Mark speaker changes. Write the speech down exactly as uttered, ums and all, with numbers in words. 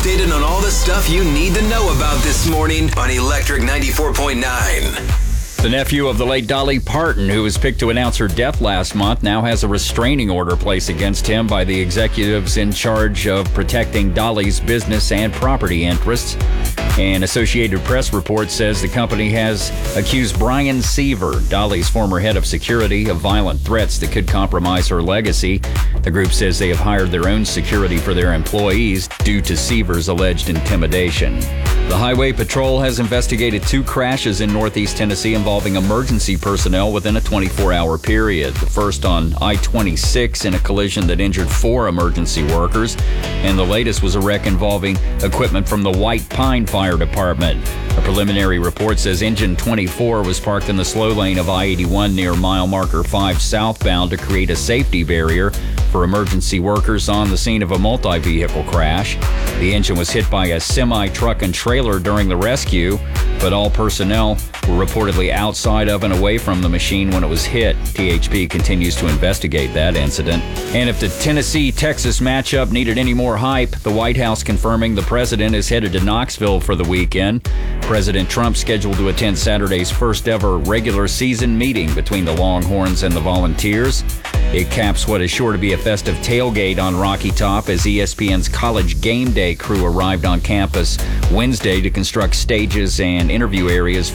Speaker 1: updated on all the stuff you need to know about this morning on Electric ninety-four point nine.
Speaker 2: The nephew of the late Dolly Parton, who was picked to announce her death last month, now has a restraining order placed against him by the executives in charge of protecting Dolly's business and property interests. An Associated Press report says the company has accused Brian Seaver, Dolly's former head of security, of violent threats that could compromise her legacy. The group says they have hired their own security for their employees due to Seaver's alleged intimidation. The Highway Patrol has investigated two crashes in Northeast Tennessee involving emergency personnel within a twenty-four hour period. The first on I twenty-six in a collision that injured four emergency workers, and the latest was a wreck involving equipment from the White Pine Fire Department. A preliminary report says engine twenty-four was parked in the slow lane of I eighty-one near mile marker five southbound to create a safety barrier for emergency workers on the scene of a multi-vehicle crash. The engine was hit by a semi-truck and trailer during the rescue, but all personnel were reportedly outside of and away from the machine when it was hit. T H P continues to investigate that incident. And if the Tennessee-Texas matchup needed any more hype, the White House confirming the president is headed to Knoxville for the weekend. President Trump scheduled to attend Saturday's first ever regular season meeting between the Longhorns and the Volunteers. It caps what is sure to be a festive tailgate on Rocky Top as E S P N's College Game Day crew arrived on campus Wednesday to construct stages and interview areas